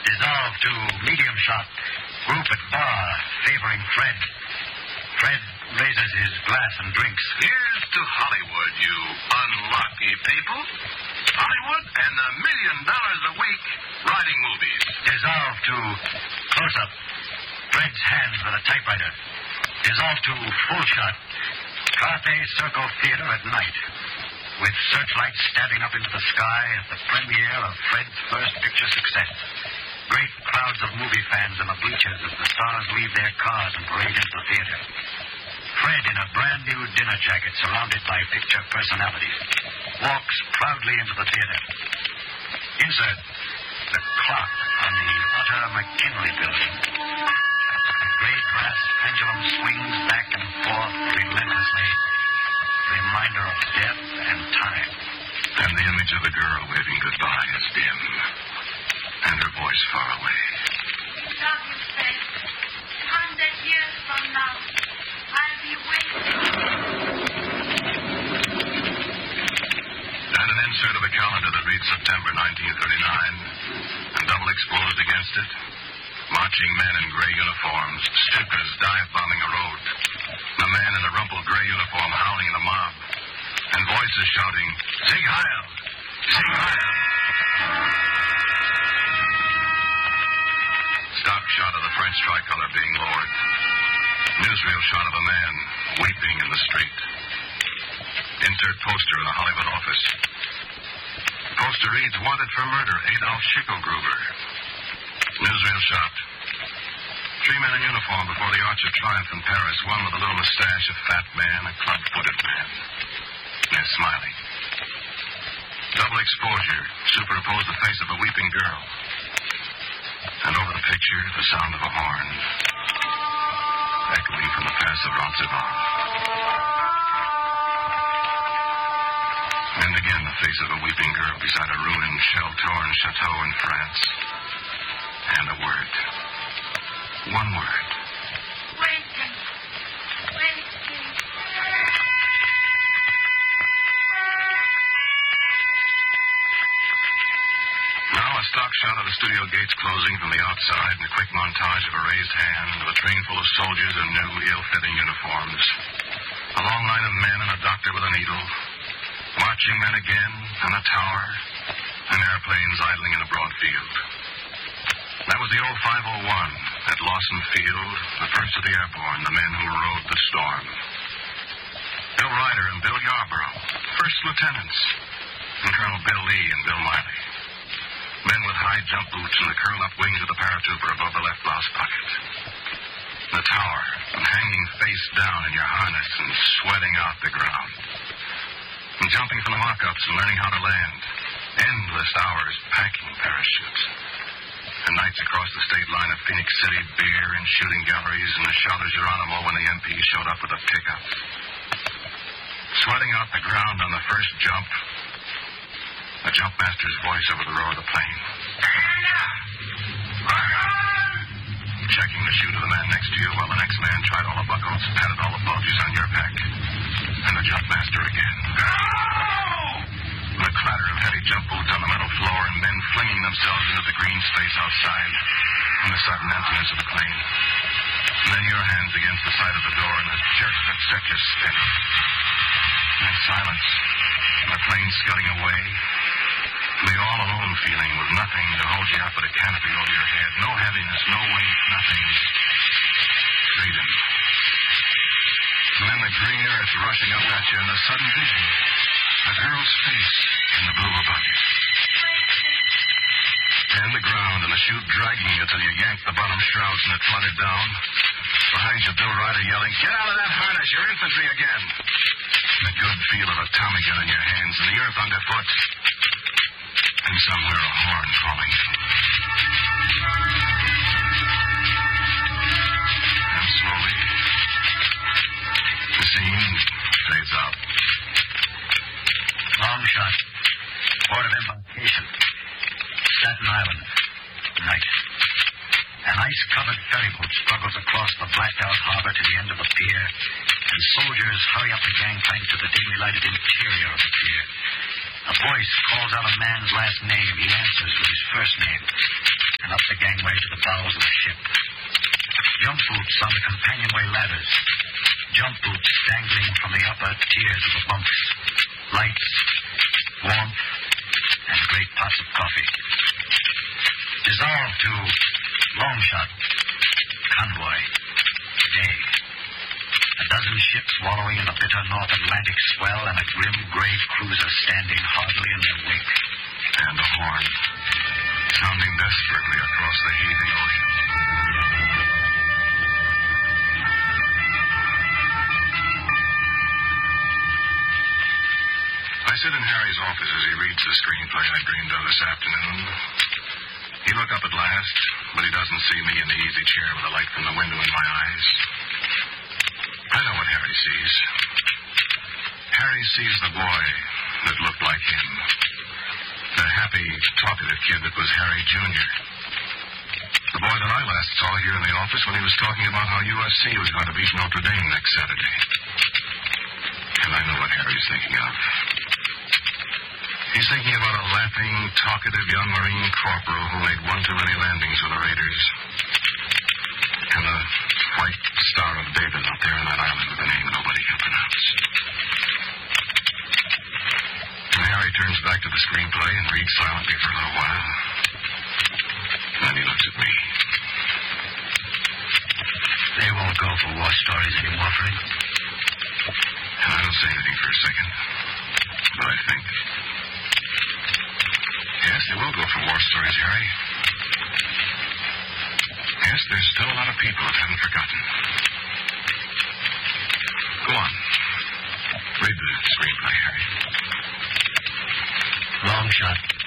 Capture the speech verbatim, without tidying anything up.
Dissolve to medium shot. Group at bar, favoring Fred. Fred raises his glass and drinks. Here's to Hollywood, you unlucky people. Hollywood and a million dollars a week writing movies. Dissolve to close-up. Fred's hands with a typewriter. Dissolve to full shot. Carthay Circle Theater at night. With searchlights stabbing up into the sky at the premiere of Fred's first picture success. Great crowds of movie fans in the bleachers as the stars leave their cars and parade into the theater. Fred, in a brand new dinner jacket surrounded by picture personalities, walks proudly into the theater. Insert the clock on the Otter McKinley building. The great brass pendulum swings back and forth relentlessly. Reminder of death and time. And the image of the girl waving goodbye is dim. And her voice far away. Love you, Fred. Hundred years from now, I'll be waiting. And an insert of a calendar that reads September nineteen thirty-nine. And double exposed against it, marching men in gray uniforms, strippers dive-bombing a road. A man in a rumpled gray uniform howling in a mob. And voices shouting, Sieg Heil! Sieg Heil! Stock shot of the French tricolor being lowered. Newsreel shot of a man weeping in the street. Insert poster in a Hollywood office. Poster reads, Wanted for murder, Adolf Schickelgruber. Newsreel shot. Three men in uniform before the Arch of Triumph in Paris. One with a little mustache, a fat man, a club-footed man. They're smiling. Double exposure. Superimpose the face of a weeping girl. And over the picture, the sound of a horn. Echoing from the pass of Roncesvalles. And again, the face of a weeping girl beside a ruined, shell-torn chateau in France. And a word. One word. Waiting. Waiting. Now a stock shot of the studio gates closing from the outside and a quick montage of a raised hand of a train full of soldiers in new, ill-fitting uniforms. A long line of men and a doctor with a needle. Marching men again, and a tower, and airplanes idling in a broad field. That was the old five oh one at Lawson Field, the first of the airborne, the men who rode the storm. Bill Ryder and Bill Yarborough, first lieutenants, and Colonel Bill Lee and Bill Miley. Men with high jump boots and the curled-up wings of the paratrooper above the left blouse pocket. The tower, and hanging face down in your harness and sweating out the ground. And jumping from the mock-ups and learning how to land. Endless hours packing parachutes. And nights across the state line of Phoenix City, beer and shooting galleries, and the shout of Geronimo when the M P showed up with a pickup. Sweating out the ground on the first jump. The jumpmaster's voice over the roar of the plane. Checking the chute of the man next to you while the next man tried all the buckles, patted all the bulges on your pack. And the jumpmaster again. The clatter of heavy jump boots on the metal floor and men flinging themselves into the green space outside and the sudden emptiness of the plane. And then your hands against the side of the door and the jerk that set you steady. And then silence. And the plane scudding away. And the all-alone feeling with nothing to hold you up but a canopy over your head. No heaviness, no weight, nothing. Freedom. And then the green earth rushing up at you and the sudden vision. A girl's face in the blue above you. And the ground and the chute dragging you till you yanked the bottom shrouds and it flooded down. Behind you, Bill Ryder yelling, Get out of that harness, you're infantry again. The good feel of a Tommy gun in your hands and the earth underfoot. And somewhere a horn calling. And slowly, the scene fades out. Long shot. Port of embarkation. Staten Island. Night. An ice-covered ferryboat struggles across the blacked-out harbor to the end of the pier, and soldiers hurry up the gangplank to the dimly lighted interior of the pier. A voice calls out a man's last name. He answers with his first name. And and up the gangway to the bowels of the ship. Jump boots on the companionway ladders. Jump boots dangling from the upper tiers of the bunks. Lights, warmth, and great pots of coffee. Dissolved to long shot, convoy, day. A dozen ships wallowing in the bitter North Atlantic swell and a grim gray cruiser standing hardly in their wake. And a horn, sounding desperately across the heaving ocean. I sit in Harry's office as he reads the screenplay I dreamed of this afternoon. He looked up at last, but he doesn't see me in the easy chair with the light from the window in my eyes. I know what Harry sees. Harry sees the boy that looked like him. The happy, talkative kid that was Harry Junior The boy that I last saw here in the office when he was talking about how U S C was going to beat Notre Dame next Saturday. And I know what Harry's thinking of. He's thinking about a laughing, talkative young Marine corporal who made one too many landings with the Raiders. And the white Star of David out there on that island with a name nobody can pronounce. And Harry turns back to the screenplay and reads silently for a little while. And then he looks at me. They won't go for war stories anymore, Frank. And I don't say anything for a second. But I think. Yes, they will go for war stories, Harry. Yes, there's still a lot of people that haven't forgotten. Go on. Read the screenplay, Harry. Long shot.